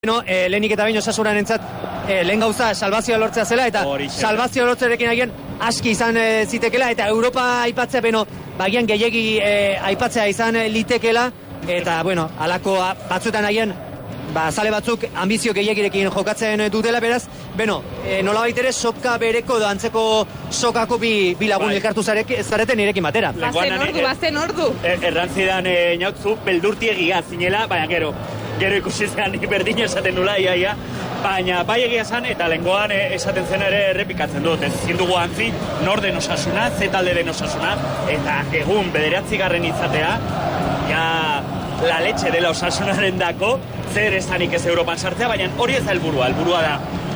Lehenik eta baino Osasunarentzat lehen gauza salbazioa lortzea zela eta salbazioa lortzearekin agian aski izan zitekela eta Europa aipatzea bagian gehiegi aipatzea izan litekela eta halako batzuetan agian zale batzuk ambizio gehiegirekin jokatzen dutela, beraz nolabait ere soka bereko edo antzeko sokako bi lagun elkartu zareten nirekin batera. Bazen ordu. Errantzidan nautzu beldurtiegia zinela, baina gero ikusi zean berdin esaten nula, baina bai egia esan eta lengoan esaten zen ere errepikatzen dut. Ezin dugu antzi nor den Osasuna, ze talde den Osasuna, eta egun 9. izatea, la leche dela Osasunaren dako, zer esanik ez Europan sartzea, baina hori ez da helburua da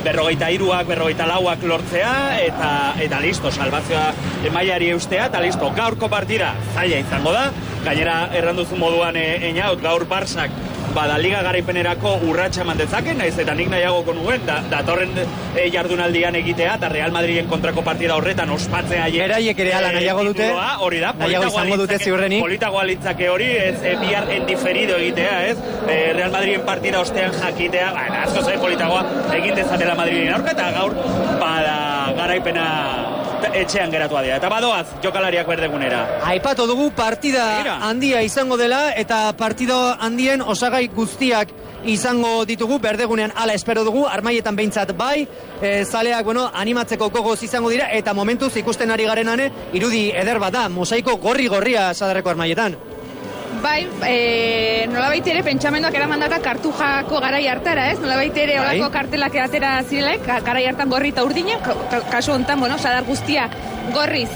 43ak, 44ak lortzea, eta listo, salbazioa mailari eustea, eta listo, gaurko partida zaila izango da, gainera erranduzu moduan einaut, gaur Barsak bada liga garaipenerako urratsa eman dezaken, naiz eta nik nahiagoko nuen, datorren jardunaldian egitea, eta Real Madriden kontrako partida horretan ospatzea beraiek ere ala nahiago dute, hori da, nahiago izango dute ziurrenik. Politagoa litzake hori, ez bihar en diferido egitea, ez? Real Madriden partida ostean jakitea, asko zen politagoa egin dezatela Madriden aurka, eta gaur bada garaipena etxean geratua dira. Eta badoaz, jokalariak berdegunera. Aipatu dugu partida handia izango dela, eta partida handien osagai guztiak izango ditugu, berdegunean ala espero dugu, Armaietan behintzat bai, zaleak, animatzeko gogoz izango dira, eta momentuz ikusten ari garenane, irudi eder bat da, mosaiko gorri-gorria Sadarreko Armaietan. Bai, nolabait ere pentsamenduak eramandaka Kartujako garai hartara, ez? Nolabait ere olako kartelak atera zirelek, garai hartan gorri eta urdina, kasu honetan, Sadar guztia gorriz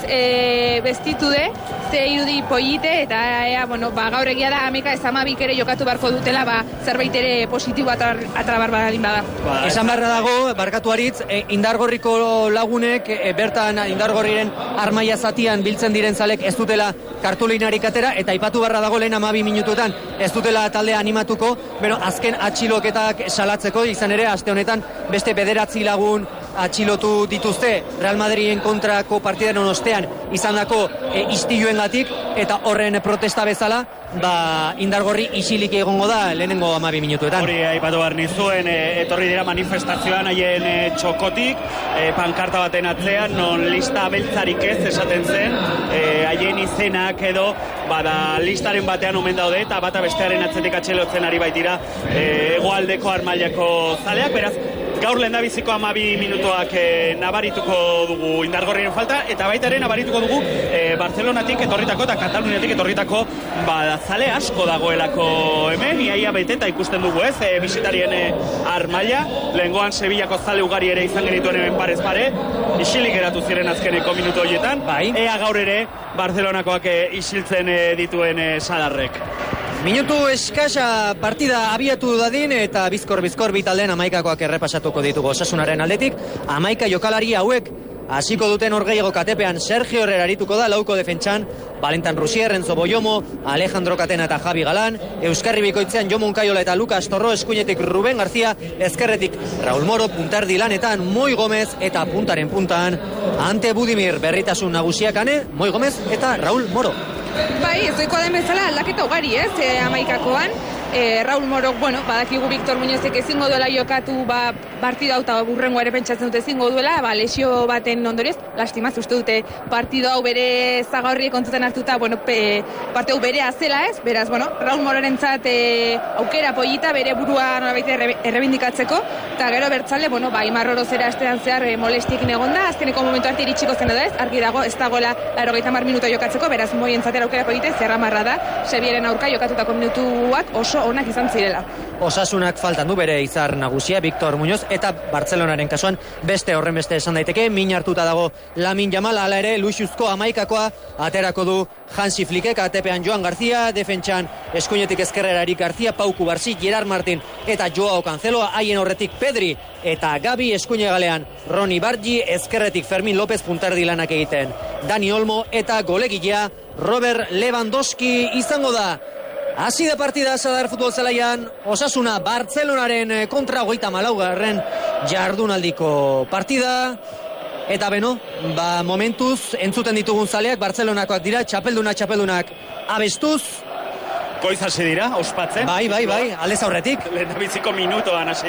bestitu de, ze irudi polite, eta gaur egia da, ameka ez 12 ere jokatu beharko dutela, zerbait ere positibo atrabar badalin bada. Esan beharra dago, barkatu aritz, Indargorriko lagunek, bertan Indargorriren armaia zatian biltzen diren zalek ez dutela kartulinarik atera, eta aipatu beharra dago lehen 12 minututan ez dutela taldea animatuko, azken atxiloketak salatzeko, izan ere, aste honetan beste 9 lagun atxilotu dituzte Real Madriden kontrako partidaren ostean izandako istiluengatik, eta horren protesta bezala, Indargorri isilik egongo da lehenengo 12 minutuetan. Hori aipatu behar nizuen, etorri dira manifestazioan haien txokotik, pankarta baten atzean, non lista beltzarik ez esaten zen, haien izenak edo, listaren batean omen daude, eta bata bestearen atzetik atxelotzen ari baitira hegoaldeko Armailako zaleak, beraz, gaur lehendabiziko 12 minutuak nabarituko dugu Indargorriren falta, eta baita ere nabarituko dugu Barcelonatik etorritako eta Kataluniatik etorritako zale asko dagoelako hemen, iaia beteta ikusten dugu ez, bisitarien Armaila, lehengoan Sevillako zale ugari ere izan genituen hemen parez pare, isilik geratu ziren azkeneko minutu horietan, ea gaur ere Barcelonakoak isiltzen dituen Sadarrek. Minutu eskasa partida abiatu dadin eta bizkor bi taldeen 11kakoak errepasatuko ditugu Osasunaren aldetik. 11 jokalari hauek hasiko duten orgeigo katepean Sergio Herrera arituko da lauko defentsan, Valentan Rusier, Enzo Boyomo, Alejandro Catena eta Javi Galán, Euskarri bikoitzean Jomon Kaiola eta Lucas Torro, eskuinetik Ruben García, ezkerretik Raúl Moro, punterdi lanetan Moi Gomez eta puntaren puntan Ante Budimir, berritasun nagusiakane, Moi Gomez eta Raúl Moro. Bai, ez doikoa den bezala aldaketa ugari, ez, 11kakoan. Raúl Morok, badakigu Victor Muñozek ezingo duela jokatu partida hau, eta burrengo ere pentsatzen dute ezingo duela, lesio baten ondorioz, lastimaz uste dute partido hau bere zagaurriek kontutan hartuta, parte hau bere azela ez, beraz, Raúl Mororentzat aukera polita bere burua nolabait errebindikatzeko, eta gero bertzale, Imar Orozera astean zehar molestiekin egonda, azkeneko momentu arte iritsiko zen da ez, argi dago ez dagoela 90 minutu jokatzeko, beraz, moientzatera aukera polita, zerramarra da, Sevieren aurka jokatutako minutuak oso onak izan zirela. Osasunak faltan du bere izar nagusia, Victor Muñoz, eta Bartzelonaren kasuan beste horren beste esan daiteke, min hartuta dago Lamin Jamal, ala ere Luxuzko 11kakoa aterako du Hansi Flickek, atepean Joan García, defentsan eskuinetik ezkerrerarik García, Pau Kubarsi, Gerard Martin eta Joao Cancelo, haien horretik Pedri eta Gabi, eskuinegalean Roni Bargi, ezkerretik Fermin López punterdi lanak egiten, Dani Olmo eta golegilea Robert Lewandowski izango da. Hasi da partida Sadar futbol zelaian, Osasuna Bartzelonaren kontra 34. jardunaldiko partida, eta momentuz entzuten ditugun zaleak Bartzelonakoak dira, txapeldunak abestuz, Goiz hasi dira, ospatzen. Bai, aldez aurretik. Lehendabiziko minutoan hasi